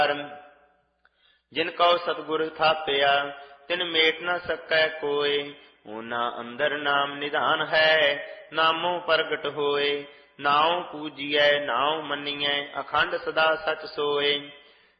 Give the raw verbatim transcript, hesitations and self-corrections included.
ਜਿਨ ਕਉ ਸਤਿਗੁਰ ਥਾਪਿਆ ਤਿਨ ਮੇਟ ਨ ਸਕੈ ਕੋਇ। ਓਨਾ ਅੰਦਰ ਨਾਮ ਨਿਧਾਨ ਹੈ, ਨਾਮੋ ਪ੍ਰਗਟ ਹੋਏ। ਨਾਉ ਪੂਜੀਐ ਨਾਉ ਮੰਨੀਐ, ਅਖੰਡ ਸਦਾ ਸਚ ਸੋਏ।